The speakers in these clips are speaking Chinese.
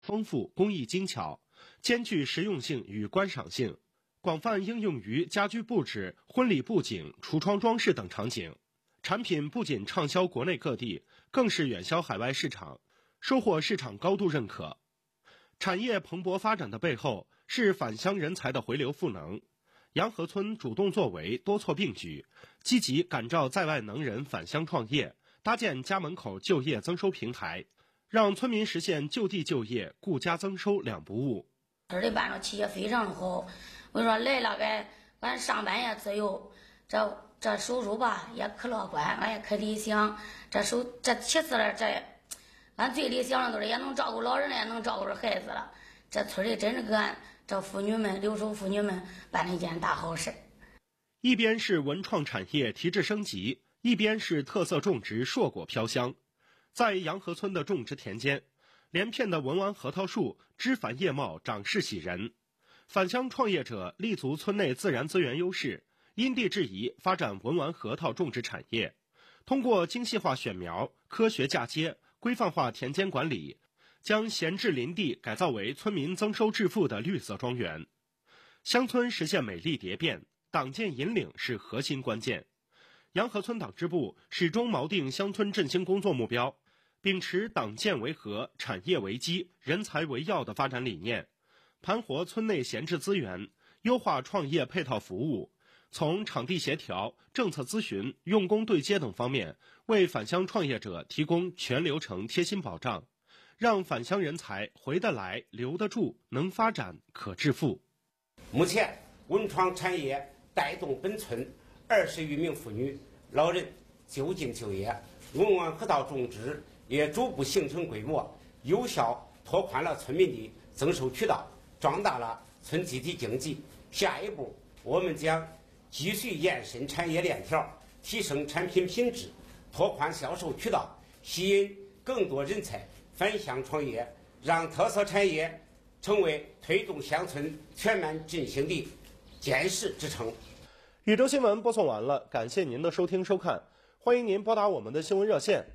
丰富、工艺精巧，兼具实用性与观赏性，广泛应用于家居布置、婚礼布景、橱窗装饰等场景。产品不仅畅销国内各地，更是远销海外市场，收获市场高度认可。产业蓬勃发展的背后，是返乡人才的回流赋能。洋河村主动作为，多措并举，积极感召在外能人返乡创业，搭建家门口就业增收平台，让村民实现就地就业、顾家增收两不误。 这里办着企业非常好，我说来了俺上班也自由，这收入吧也可乐观，俺也可理想。这其次了，俺最理想的都是也能照顾老人了，也能照顾着孩子了。这村里真是给俺这妇女们、留守妇女们办了一件大好事。 一边是文创产业提质升级，一边是特色种植硕果飘香。在洋河村的种植田间，连片的文玩核桃树枝繁叶茂，长势喜人。返乡创业者立足村内自然资源优势，因地制宜发展文玩核桃种植产业，通过精细化选苗、科学嫁接、规范化田间管理，将闲置林地改造为村民增收致富的绿色庄园。乡村实现美丽蝶变，党建引领是核心关键。洋河村党支部始终锚定乡村振兴工作目标，秉持党建为核、产业为基、人才为要的发展理念，盘活村内闲置资源，优化创业配套服务，从场地协调、政策咨询、用工对接等方面，为返乡创业者提供全流程贴心保障，让返乡人才回得来、留得住、能发展、可致富。 目前，文创产业带动本村20余名妇女、老人就近就业，文玩核桃种植也逐步形成规模，有效拓宽了村民的增收渠道，壮大了村集体经济。下一步，我们将继续延伸产业链条，提升产品品质，拓宽销售渠道，吸引更多人才返乡创业，让特色产业成为推动乡村全面振兴的坚实支撑。 宇宙新闻播送完了，感谢您的收听收看，欢迎您拨打我们的新闻热线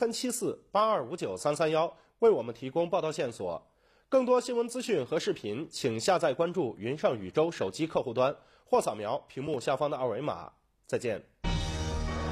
037482593331，为我们提供报道线索。更多新闻资讯和视频，请下载关注云上宇宙手机客户端，或扫描屏幕下方的二维码。再见。